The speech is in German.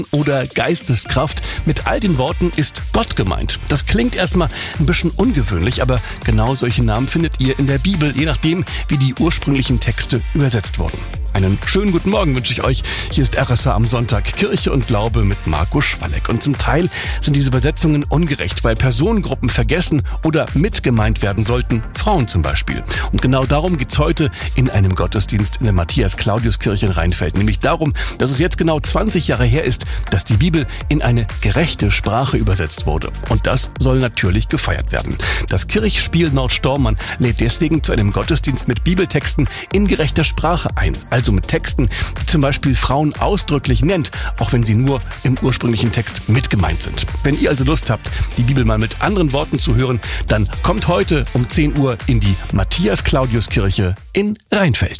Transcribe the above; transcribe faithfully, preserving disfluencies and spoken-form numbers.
oder Geisteskraft. Mit all den Worten ist Gott gemeint. Das klingt erstmal ein bisschen ungewöhnlich, aber genau solche Namen findet ihr in der Bibel, je nachdem, wie die ursprünglichen Texte übersetzt wurden. Einen schönen guten Morgen wünsche ich euch. Hier ist R S A am Sonntag, Kirche und Glaube mit Marco Schwalleck. Und zum Teil sind diese Übersetzungen ungerecht, weil Personengruppen vergessen oder mitgemeint werden sollten, Frauen zum Beispiel. Und genau darum geht's heute in einem Gottesdienst in der Matthias-Claudius-Kirche in Rheinfeld. Nämlich darum, dass es jetzt genau zwanzig Jahre her ist, dass die Bibel in eine gerechte Sprache übersetzt wurde. Und das soll natürlich gefeiert werden. Das Kirchspiel Nord-Stormann lädt deswegen zu einem Gottesdienst mit Bibeltexten in gerechter Sprache ein. Also mit Texten, die zum Beispiel Frauen ausdrücklich nennt, auch wenn sie nur im ursprünglichen Text mit gemeint sind. Wenn ihr also Lust habt, die Bibel mal mit anderen Worten zu hören, dann kommt heute um zehn Uhr in die Matthias-Claudius-Kirche in Rheinfeld.